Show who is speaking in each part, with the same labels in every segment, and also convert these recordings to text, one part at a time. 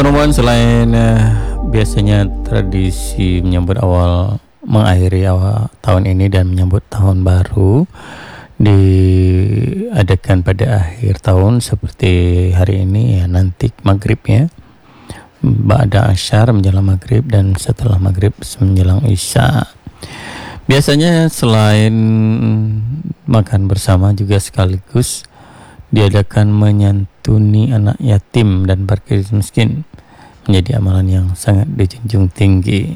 Speaker 1: Teman-teman, selain biasanya tradisi mengakhiri awal tahun ini dan menyambut tahun baru diadakan pada akhir tahun seperti hari ini ya, nanti maghrib ya, ba'da asyar menjelang maghrib dan setelah maghrib menjelang isya. Biasanya selain makan bersama juga sekaligus diadakan menyantuni anak yatim dan fakir miskin, menjadi amalan yang sangat dijunjung tinggi.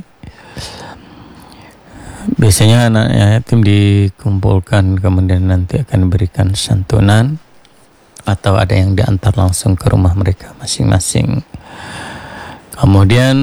Speaker 1: Biasanya anak yatim dikumpulkan, kemudian nanti akan diberikan santunan atau ada yang diantar langsung ke rumah mereka masing-masing. Kemudian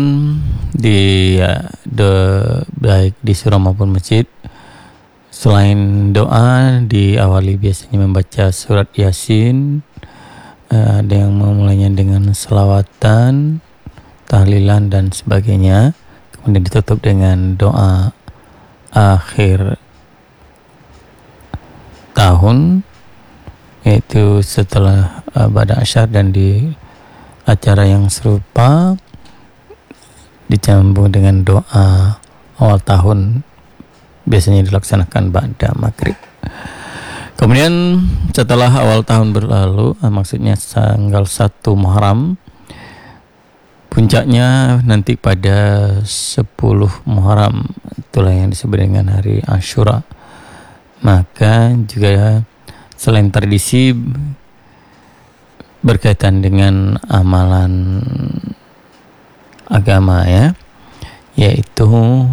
Speaker 1: baik di surau maupun masjid, selain doa diawali biasanya membaca surat Yasin, ada yang memulainya dengan selawatan, tahlilan dan sebagainya. Kemudian ditutup dengan doa akhir tahun, yaitu setelah ba'da asyar, dan di acara yang serupa dicambung dengan doa awal tahun, biasanya dilaksanakan ba'da maghrib. Kemudian setelah awal tahun berlalu, maksudnya tanggal 1 Muharram, puncaknya nanti pada 10 Muharram, itulah yang disebut dengan hari Asyura. Maka juga selain tradisi berkaitan dengan amalan agama ya, yaitu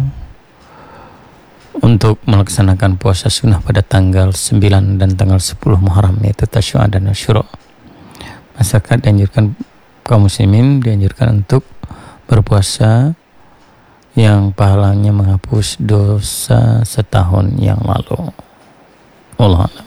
Speaker 1: untuk melaksanakan puasa sunnah pada tanggal 9 dan tanggal 10 Muharram, yaitu Tasyu'a dan Asyura. Masyarakat dianjurkan, kaum muslimin dianjurkan untuk berpuasa yang pahalanya menghapus dosa setahun yang lalu. Allah.